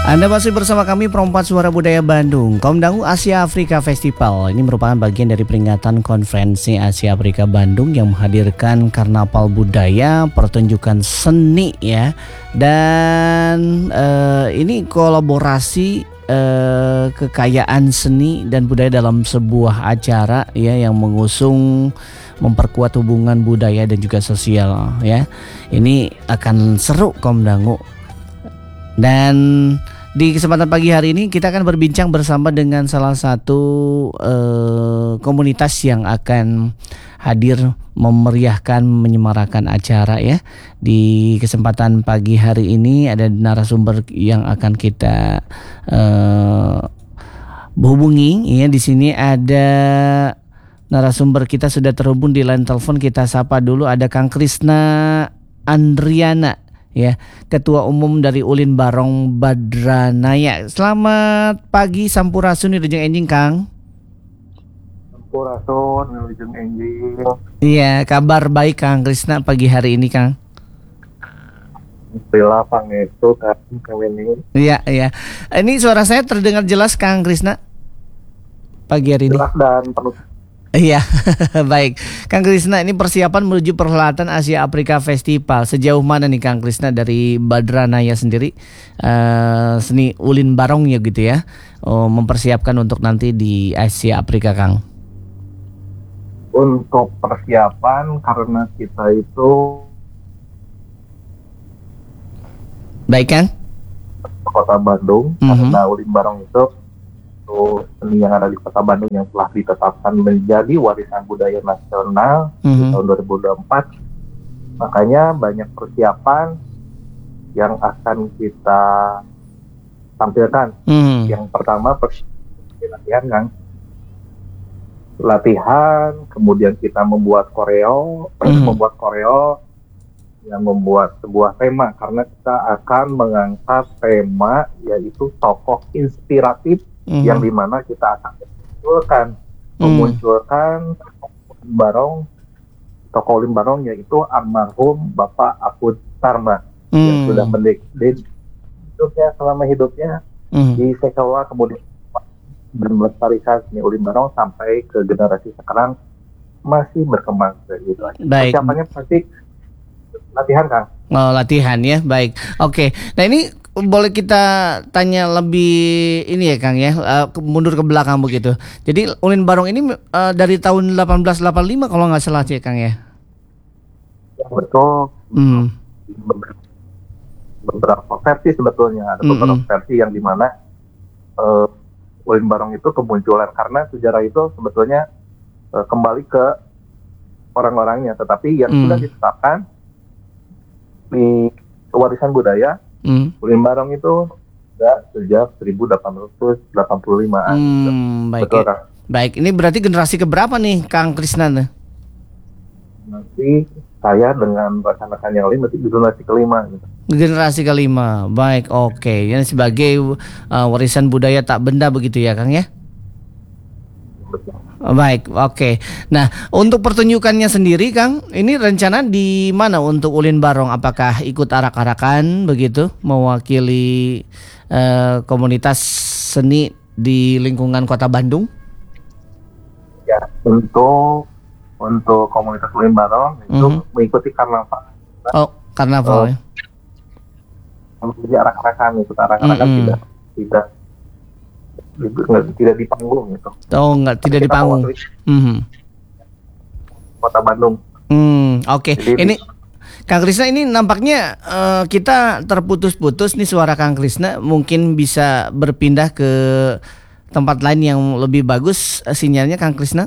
Anda masih bersama kami Perempat Suara Budaya Bandung. Komdangu Asia Afrika Festival ini merupakan bagian dari peringatan Konferensi Asia Afrika Bandung yang menghadirkan karnaval budaya, pertunjukan seni ya. Dan ini kolaborasi kekayaan seni dan budaya dalam sebuah acara ya yang mengusung memperkuat hubungan budaya dan juga sosial ya. Ini akan seru Komdangu. Dan di kesempatan pagi hari ini kita akan berbincang bersama dengan salah satu komunitas yang akan hadir memeriahkan, menyemarakan acara ya. Di kesempatan pagi hari ini ada narasumber yang akan kita hubungi ya. Di sini ada narasumber kita sudah terhubung di line telepon. Kita sapa dulu, ada Kang Krisna Andriana ya, Ketua Umum dari Ulin Barong Badranaya. Selamat pagi Sampurasun Wilujeng Enjing Kang. Sampurasun Wilujeng Enjing. Iya, kabar baik Kang Krisna pagi hari ini Kang. Alhamdulillah pangestu Kang ini. Iya. Ini suara saya terdengar jelas Kang Krisna pagi hari ini. Jelas dan penuh. Iya, baik. Kang Krisna, ini persiapan menuju perhelatan Asia Afrika Festival. Sejauh mana nih Kang Krisna dari Badranaya sendiri, seni Ulin Barong ya gitu ya, mempersiapkan untuk nanti di Asia Afrika Kang? Untuk persiapan karena kita itu baik kan? Kota Bandung, karena Ulin Barong itu seni yang ada di Kota Bandung yang telah ditetapkan menjadi warisan budaya nasional di tahun 2024. Makanya banyak persiapan yang akan kita tampilkan. Yang pertama latihan Kang. Latihan, kemudian kita membuat koreo, yang membuat sebuah tema karena kita akan mengangkat tema yaitu tokoh inspiratif yang dimana kita akan memunculkan tokoh Ulin Barong yaitu almarhum Bapak Apud Tarma yang sudah hidupnya selama hidupnya di Sekolah, kemudian dan melestarikan seni Ulin Barong sampai ke generasi sekarang masih berkembang gitu. Persiapannya pasti latihan Kang. Oh, latihan ya, baik. Oke. Nah ini boleh kita tanya lebih ini ya Kang ya, mundur ke belakang begitu. Jadi Ulin Barong ini dari tahun 1885 kalau nggak salah ya Kang ya? Betul. Beberapa versi sebetulnya, ada beberapa versi yang dimana Ulin Barong itu kemunculan karena sejarah itu sebetulnya kembali ke orang-orangnya, tetapi yang sudah ditetapkan di warisan budaya Ulin Barong itu sejak 1885an. Baik. Betul, Kang. Baik, ini berarti generasi keberapa nih Kang Krisna? Nanti saya dengan rekan-rekan yang lain berarti generasi kelima gitu. Generasi kelima. Baik, oke. Ini sebagai warisan budaya tak benda begitu ya Kang ya? Betul. Baik, oke. Nah, untuk pertunjukannya sendiri, Kang, ini rencana di mana untuk Ulin Barong? Apakah ikut arak-arakan begitu, mewakili komunitas seni di lingkungan Kota Bandung? Ya, untuk komunitas Ulin Barong itu mengikuti karnaval. Oh, karnaval ya. Jadi arak-arakan, ikut arak-arakan tidak di panggung gitu. Oh, tidak di panggung. Kota Bandung. Oke. Ini Kang Krisna, ini nampaknya kita terputus-putus nih suara Kang Krisna. Mungkin bisa berpindah ke tempat lain yang lebih bagus sinyalnya Kang Krisna.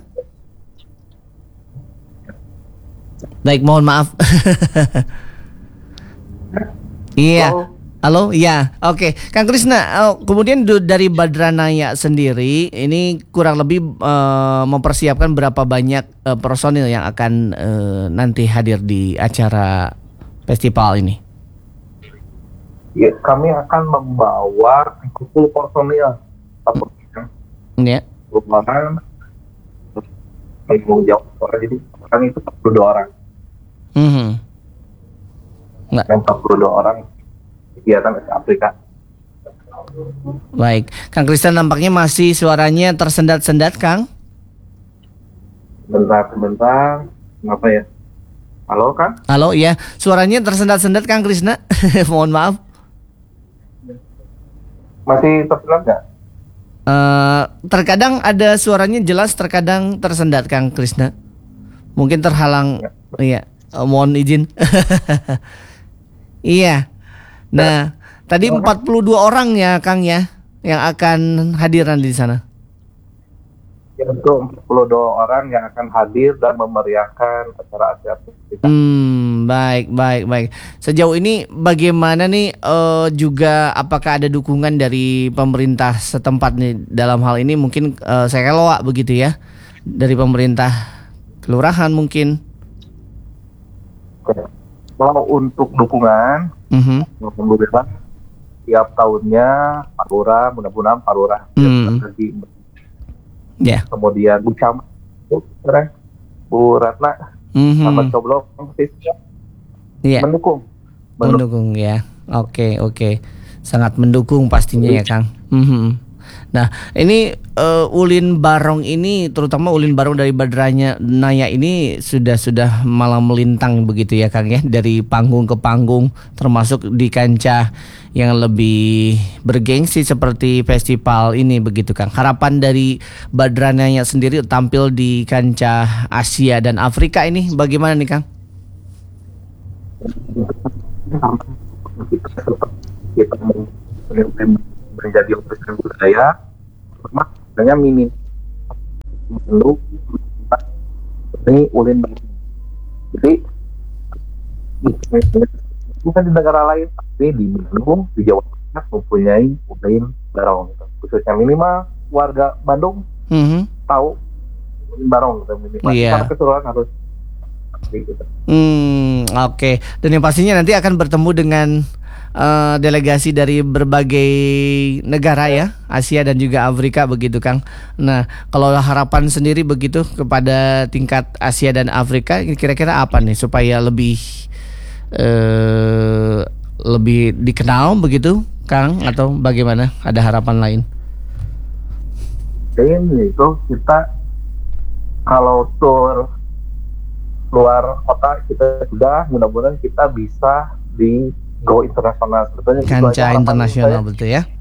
Baik, mohon maaf. Iya. Halo, ya, oke. Kang Krisna, kemudian dari Badranaya sendiri, ini kurang lebih mempersiapkan berapa banyak personil yang akan nanti hadir di acara festival ini? Ya, kami akan membawa 10 personil. Ya. Perubahan, tanggung jawab orang, jadi kan itu 42 orang. Dan 42 orang kegiatan Asia Afrika. Baik, Kang Krisna nampaknya masih suaranya tersendat-sendat, Kang. Bentar. Kenapa ya? Halo, Kang? Halo, ya, suaranya tersendat-sendat, Kang Krisna. Mohon maaf. Masih tersendat nggak? Terkadang ada suaranya jelas, terkadang tersendat, Kang Krisna. Mungkin terhalang. Iya, mohon izin. Iya. Nah, tadi 42 orang ya, Kang ya, yang akan hadiran di sana. Untuk 42 orang yang akan hadir dan memeriahkan acara Asia Afrika. Baik. Sejauh ini bagaimana nih, juga apakah ada dukungan dari pemerintah setempat nih dalam hal ini, mungkin saya keloa begitu ya, dari pemerintah kelurahan mungkin. Kalau untuk dukungan, alhamdulillah tiap tahunnya Pak Lurah, mudah-mudahan Pak Lurah lagi. Ya. Kemudian Bu Camat, Bu Ratna, sama Coblok, mendukung ya. Oke. Sangat mendukung pastinya ya, Kang. Nah, ini Ulin Barong ini, terutama Ulin Barong dari Naya ini sudah malang melintang begitu ya, Kang ya, dari panggung ke panggung, termasuk di kancah yang lebih bergengsi seperti festival ini begitu, Kang. Harapan dari Naya sendiri tampil di kancah Asia dan Afrika ini bagaimana nih, Kang? Kita menjadi presiden budaya, makanya minim perlu ini Ulin. Jadi bukan di negara lain, tapi di Bandung, di Jawa Tengah mempunyai Ulin Barong, gitu. Khususnya minimal warga Bandung tahu Ulin Barong, gitu. Minimal karena keseluruhan harus gitu. Oke. Dan yang pastinya nanti akan bertemu dengan delegasi dari berbagai negara ya, Asia dan juga Afrika begitu, Kang. Nah, kalau harapan sendiri begitu kepada tingkat Asia dan Afrika, kira-kira apa nih supaya lebih dikenal begitu, Kang, atau bagaimana? Ada harapan lain? Ini itu kita kalau tour luar kota kita sudah, mudah-mudahan kita bisa di go internasional, sebetulnya kancah internasional betul ya.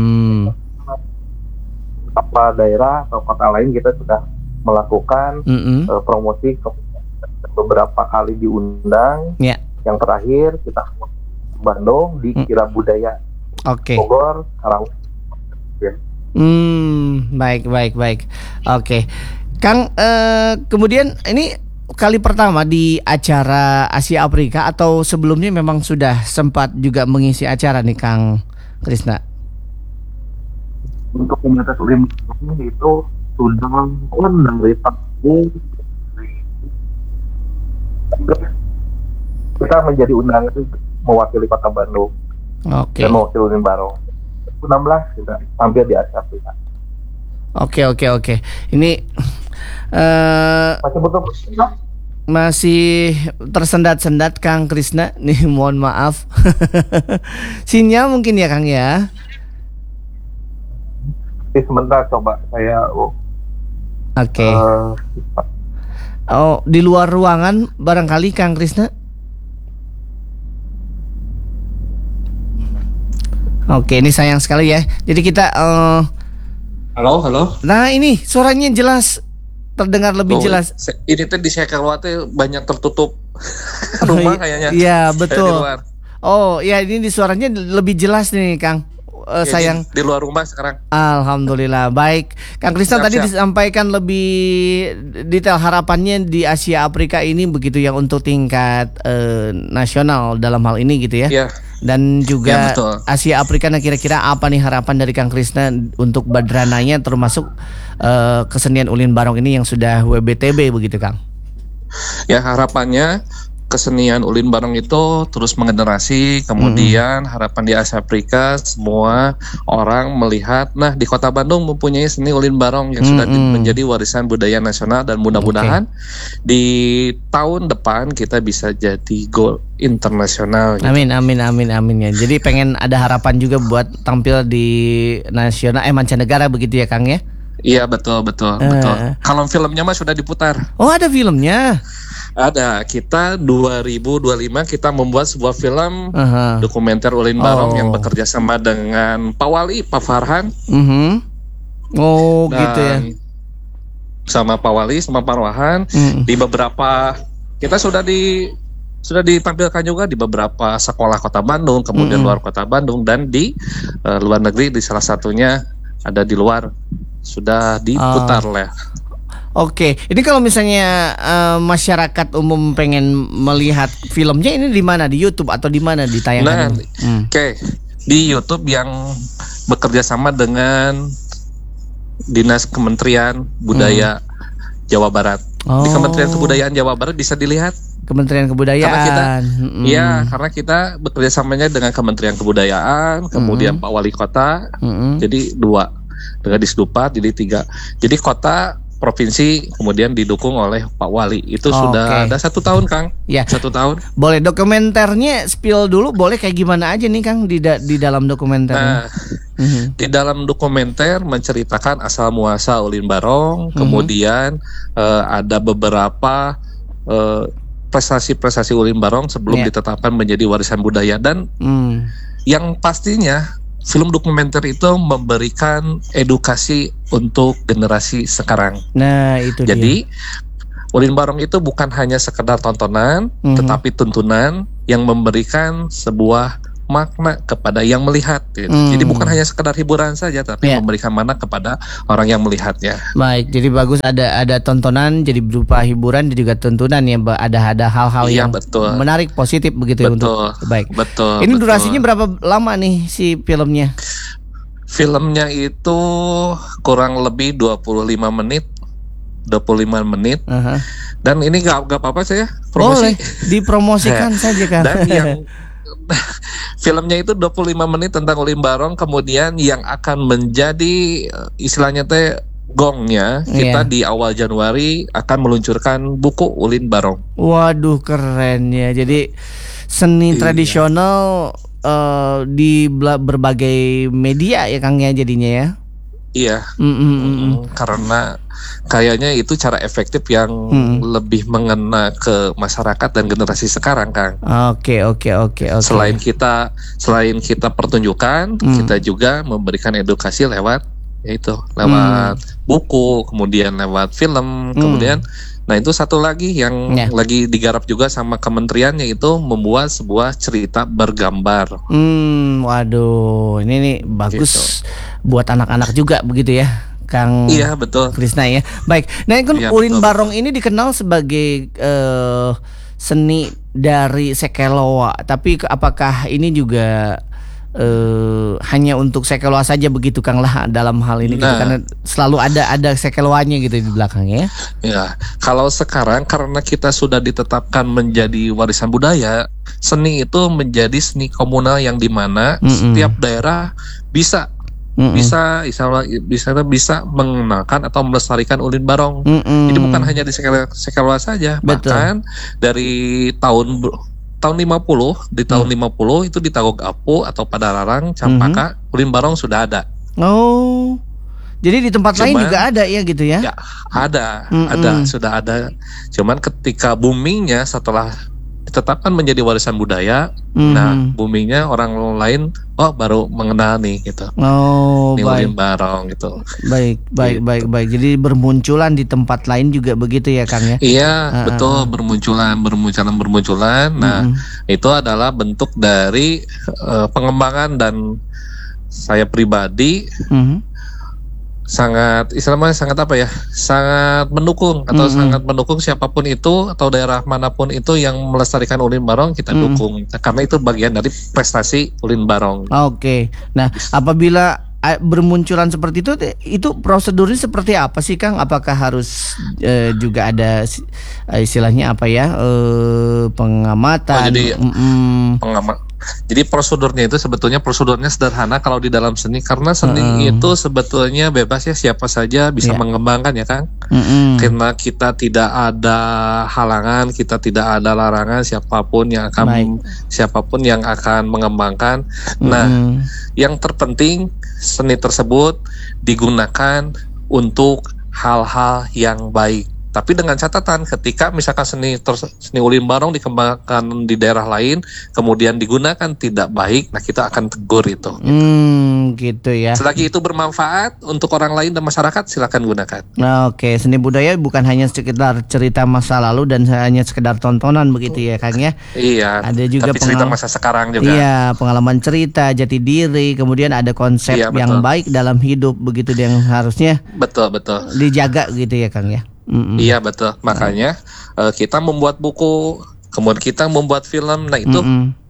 Apa daerah atau kota lain kita sudah melakukan promosi ke beberapa kali diundang. Yang terakhir kita ke Bandung di Kira Budaya, Bogor, Karawang. Baik. Oke. Kang, kemudian ini kali pertama di acara Asia Afrika atau sebelumnya memang sudah sempat juga mengisi acara nih, Kang Krisna? Untuk komunitas Ulin itu sudah dari tahun kita menjadi undangan mewakili Kota Bandung dan mewakili Ulin Barong. 2016 kita tampil di Asia Afrika. Oke. Ini masih betul. Masih tersendat-sendat, Kang Krisna. Nih mohon maaf. Sinyal mungkin ya, Kang ya. Sebentar coba saya. Di luar ruangan barangkali, Kang Krisna. Oke, ini sayang sekali ya. Jadi kita Halo. Nah, ini suaranya jelas, terdengar lebih jelas. Ini tuh di Sekelwate banyak tertutup rumah kayaknya. Iya, betul. Ya, ini di suaranya lebih jelas nih, Kang. Sayang di luar rumah sekarang. Alhamdulillah. Baik, Kang Krisna tadi disampaikan lebih detail harapannya di Asia Afrika ini begitu yang untuk tingkat nasional dalam hal ini gitu ya. Iya. Dan juga Asia Afrika, nah kira-kira apa nih harapan dari Kang Krisna untuk Badranaya termasuk kesenian Ulin Barong ini yang sudah WBTB begitu, Kang? Ya, harapannya kesenian Ulin Barong itu terus mengenerasi, kemudian harapan di Asia Afrika semua orang melihat, nah di Kota Bandung mempunyai seni Ulin Barong yang sudah menjadi warisan budaya nasional, dan mudah-mudahan di tahun depan kita bisa jadi go internasional. Gitu. Amin ya. Jadi pengen ada harapan juga buat tampil di nasional mancanegara begitu ya Kang ya? Iya betul. Kalau filmnya mah sudah diputar. Oh ada filmnya? Ada. Kita 2025 kita membuat sebuah film dokumenter Ulin Barong yang bekerja sama dengan Pak Wali, Pak Farhan. Oh gitu ya. Sama Pak Wali, sama Pak Farhan di beberapa kita sudah ditampilkan juga di beberapa sekolah Kota Bandung, kemudian luar Kota Bandung, dan di luar negeri, di salah satunya ada di luar sudah diputar lah. Oke, ini kalau misalnya masyarakat umum pengen melihat filmnya ini di mana? Di YouTube atau di mana ditayangkan? Nah, di YouTube yang bekerja sama dengan Dinas Kementerian Budaya Jawa Barat. Di Kementerian Kebudayaan Jawa Barat bisa dilihat. Kementerian Kebudayaan. Karena kita bekerja samanya dengan Kementerian Kebudayaan, kemudian Pak Wali Kota. Jadi 2. Dengan Disdupat jadi 3. Jadi kota, provinsi, kemudian didukung oleh Pak Wali. Itu sudah ada 1 tahun Kang. Ya. 1 tahun. Boleh dokumenternya spill dulu, boleh kayak gimana aja nih Kang di dalam dokumenternya? Di dalam dokumenter menceritakan asal muasal Ulin Barong, kemudian ada beberapa prestasi-prestasi Ulin Barong sebelum ditetapkan menjadi warisan budaya, dan yang pastinya film dokumenter itu memberikan edukasi untuk generasi sekarang. Nah, itu jadi Ulin Barong itu bukan hanya sekedar tontonan, tetapi tuntunan yang memberikan sebuah makna kepada yang melihat. Jadi bukan hanya sekedar hiburan saja, tapi memberikan makna kepada orang yang melihatnya. Baik, jadi bagus ada tontonan jadi berupa hiburan dan juga tuntunan ya, ada hal-hal yang menarik, positif begitu ya untuk. Baik. Betul. Ini durasinya berapa lama nih si filmnya? Filmnya itu kurang lebih 25 menit. Dan ini gak apa-apa saya promosi. Boleh, dipromosikan saja Kang. Dan yang filmnya itu 25 menit tentang Ulin Barong, kemudian yang akan menjadi istilahnya gongnya kita di awal Januari akan meluncurkan buku Ulin Barong. Waduh, keren ya. Jadi seni tradisional di berbagai media ya Kang ya jadinya ya. Iya, karena kayaknya itu cara efektif yang lebih mengena ke masyarakat dan generasi sekarang, Kang. Oke. Selain kita pertunjukan, kita juga memberikan edukasi lewat buku, kemudian lewat film, kemudian. Nah itu satu lagi yang lagi digarap juga sama kementeriannya, itu membuat sebuah cerita bergambar. Waduh, ini nih bagus gitu. Buat anak-anak juga begitu ya, Kang. Iya betul. Krisna ya. Baik. Nah kan Ulin Barong ini dikenal sebagai seni dari Sekeloa, tapi apakah ini juga hanya untuk Sekeloa saja begitu Kang lah dalam hal ini gitu, karena selalu ada Sekeloanya gitu di belakangnya. Ya, kalau sekarang karena kita sudah ditetapkan menjadi warisan budaya, seni itu menjadi seni komunal yang dimana setiap daerah bisa mengenalkan atau melestarikan Ulin Barong. Jadi bukan hanya di Sekeloa saja. Betul. Bahkan dari tahun 50, di tahun 50 itu di Tagok-Apu atau Padalarang, Campaka, Ulin Barong sudah ada. Oh, jadi di tempat lain juga ada ya gitu ya? Ya, sudah ada. Cuman ketika boomingnya setelah ditetapkan menjadi warisan budaya, nah boomingnya orang lain baru mengenal nih gitu. Oh, ini Ulin Barong gitu. Baik. Jadi bermunculan di tempat lain juga begitu ya Kang ya? Iya, betul, bermunculan. Nah, itu adalah bentuk dari pengembangan, dan saya pribadi sangat mendukung atau sangat mendukung siapapun itu atau daerah manapun itu yang melestarikan Ulin Barong, kita dukung karena itu bagian dari prestasi Ulin Barong. Oke. Nah, apabila bermunculan seperti itu prosedurnya seperti apa sih Kang? Apakah harus juga ada istilahnya apa ya, pengamatan? Jadi prosedurnya itu sebetulnya sederhana kalau di dalam seni, karena seni itu sebetulnya bebas ya, siapa saja bisa mengembangkan ya Kang. Karena kita tidak ada halangan, kita tidak ada larangan siapapun yang akan mengembangkan. Nah, yang terpenting seni tersebut digunakan untuk hal-hal yang baik. Tapi dengan catatan, ketika misalkan seni ulin barong dikembangkan di daerah lain, kemudian digunakan tidak baik, nah kita akan tegur itu. Gitu ya. Selagi itu bermanfaat untuk orang lain dan masyarakat, silakan gunakan. Oke, seni budaya bukan hanya sekedar cerita masa lalu dan hanya sekedar tontonan begitu ya Kang ya. Iya. Ada juga tapi cerita masa sekarang juga. Iya, pengalaman cerita, jati diri, kemudian ada konsep yang baik dalam hidup begitu, yang harusnya betul dijaga gitu ya Kang ya. Iya betul, makanya kita membuat buku, kemudian kita membuat film, nah itu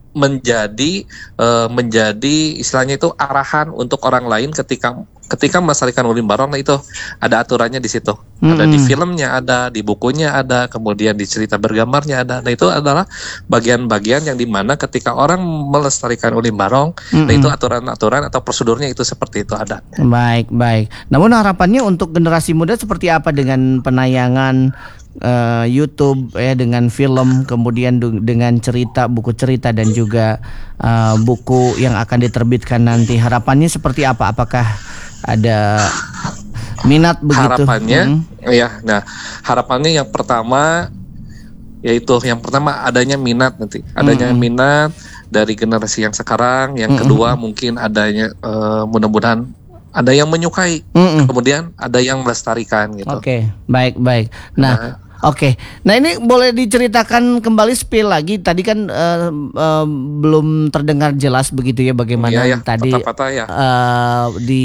menjadi istilahnya itu arahan untuk orang lain ketika melestarikan ulin barong. Nah itu ada aturannya di situ, ada di filmnya, ada di bukunya, ada kemudian di cerita bergambarnya ada. Nah itu adalah bagian-bagian yang dimana ketika orang melestarikan ulin barong, nah itu aturan-aturan atau prosedurnya itu seperti itu ada. Baik. Namun harapannya untuk generasi muda seperti apa dengan penayangan YouTube ya, dengan film, kemudian dengan buku cerita dan juga buku yang akan diterbitkan nanti, harapannya seperti apa? Apakah ada minat begitu? Harapannya nah harapannya yang pertama adanya minat nanti, minat dari generasi yang sekarang. Yang kedua mungkin adanya mudah-mudahan ada yang menyukai, kemudian ada yang melestarikan gitu. Oke, baik. Nah, nah ini boleh diceritakan kembali, spill lagi. Tadi kan belum terdengar jelas begitu ya bagaimana tadi di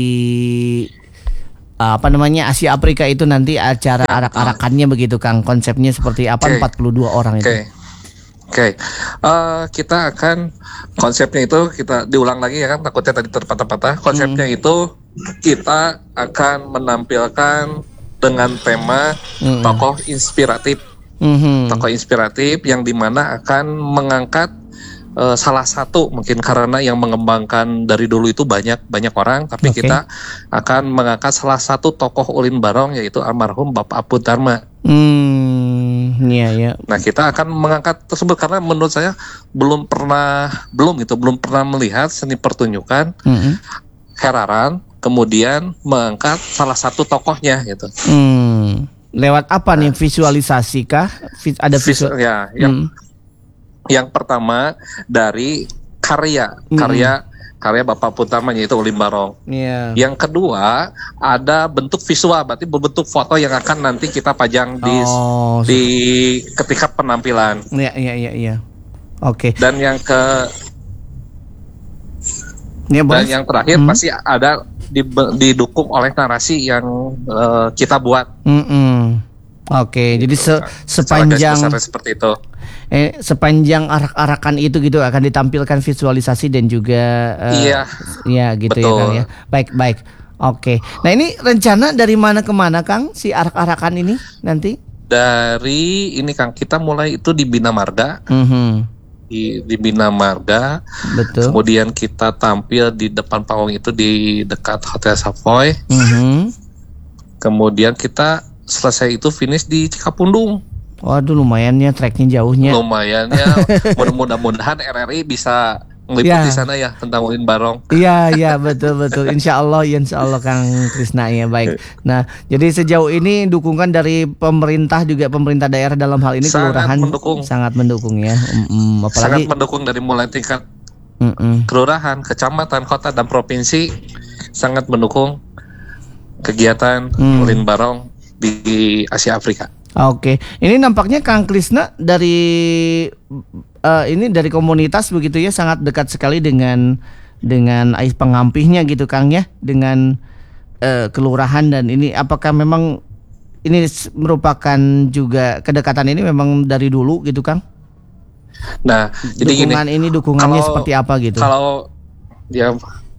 Asia Afrika itu nanti acara arak-arakannya begitu Kang. Konsepnya seperti apa? 42 orang itu. Kita akan konsepnya itu kita diulang lagi ya kan, takutnya tadi terpatah-patah. Konsepnya itu kita akan menampilkan dengan tema tokoh inspiratif. Tokoh inspiratif yang dimana akan mengangkat salah satu, mungkin karena yang mengembangkan dari dulu itu banyak orang, tapi kita akan mengangkat salah satu tokoh ulin barong, yaitu almarhum Bapak Apu Dharma. Nah kita akan mengangkat tersebut karena menurut saya belum pernah melihat seni pertunjukan heraran kemudian mengangkat salah satu tokohnya gitu. Lewat apa nih, visualisasi kah? Ada visual? Yang pertama dari karya Bapak Putama, yaitu ulin barong. Yang kedua ada bentuk visual, berarti berbentuk foto yang akan nanti kita pajang di ketika penampilan. Iya. Oke. Dan yang yang terakhir pasti ada didukung oleh narasi yang kita buat. Jadi sepanjang seperti itu. Sepanjang arak-arakan itu gitu akan ditampilkan visualisasi dan juga gitu. Betul. Ya Kang ya. Baik. Oke. Nah ini rencana dari mana ke mana Kang, si arak-arakan ini nanti? Dari ini Kang, kita mulai itu di Bina Marga. Di Bina Marga. Betul. Kemudian kita tampil di depan panggung itu di dekat Hotel Savoy. Kemudian kita selesai itu finish di Cikapundung. Waduh, lumayan ya treknya jauhnya. Lumayan ya. Mudah-mudahan RRI bisa ngeliput di sana ya tentang ulin barong. Iya betul. Insya Allah Kang Krisna ya. Baik. Nah, jadi sejauh ini dukungan dari pemerintah juga, pemerintah daerah dalam hal ini kelurahan sangat mendukung ya. Apalagi sangat mendukung dari mulai tingkat kelurahan, kecamatan, kota dan provinsi, sangat mendukung kegiatan ulin barong di Asia Afrika. Oke, ini nampaknya Kang Krisna dari komunitas begitu ya, sangat dekat sekali dengan pengampihnya gitu Kang ya, dengan kelurahan. Dan ini apakah memang ini merupakan juga kedekatan ini memang dari dulu gitu Kang? Nah, jadi dukungannya seperti apa gitu?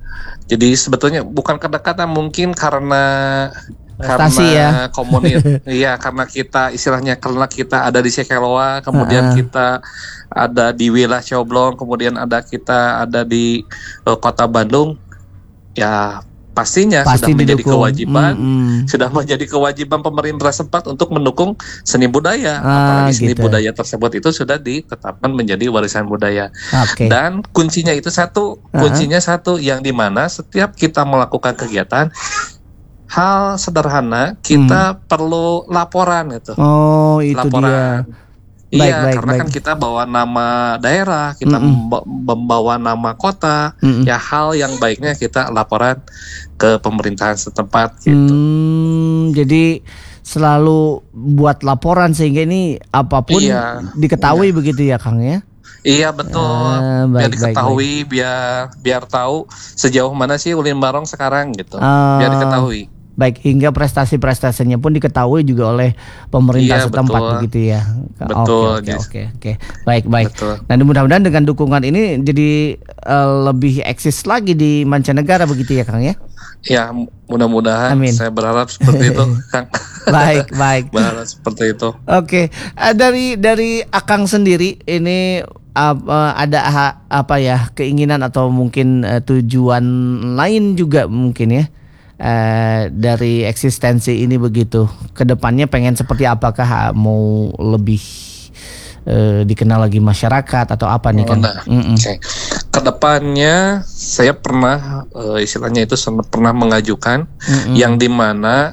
Jadi sebetulnya bukan kedekatan, mungkin karena prestasi ya. Iya, karena kita istilahnya karena kita ada di Sekeloa, kemudian kita ada di wilayah Coblong, kemudian kita ada di kota Bandung, ya pastinya Pasti sudah menjadi didukung. sudah menjadi kewajiban pemerintah setempat untuk mendukung seni budaya, apalagi seni budaya tersebut itu sudah ditetapkan menjadi warisan budaya. Dan kuncinya satu, yang dimana setiap kita melakukan kegiatan, hal sederhana kita perlu laporan gitu. Oh, itu laporan. Iya, karena kan kita bawa nama daerah, kita membawa nama kota, ya hal yang baiknya kita laporan ke pemerintahan setempat gitu. Jadi selalu buat laporan sehingga ini apapun diketahui begitu ya, Kang ya? Iya betul, biar diketahui, biar tahu sejauh mana sih Ulin Barong sekarang gitu, biar diketahui. Baik, hingga prestasi-prestasinya pun diketahui juga oleh pemerintah setempat begitu ya. Betul. Oke. Baik. Betul. Nah, mudah-mudahan dengan dukungan ini jadi lebih eksis lagi di mancanegara begitu ya, Kang ya? Ya, mudah-mudahan. Amin. Saya berharap seperti itu, Kang. Baik. Berharap seperti itu. Oke. Dari Akang sendiri ini ada keinginan atau mungkin tujuan lain juga mungkin ya? Dari eksistensi ini begitu, kedepannya pengen seperti apakah, mau lebih dikenal lagi masyarakat atau apa nih kan? Kedepannya saya pernah istilahnya itu pernah mengajukan yang dimana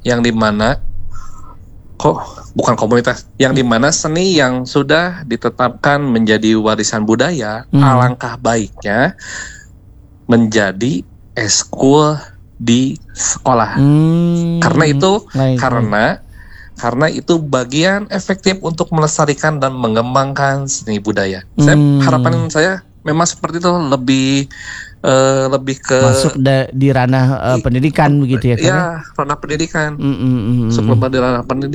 bukan komunitas, yang dimana seni yang sudah ditetapkan menjadi warisan budaya, alangkah baiknya menjadi eskul di sekolah. Karena itu bagian efektif untuk melestarikan dan mengembangkan seni budaya. Harapan saya memang seperti itu, lebih ke masuk di ranah pendidikan begitu ya kan? Ya, ranah pendidikan. Sebelum di ranah pendidikan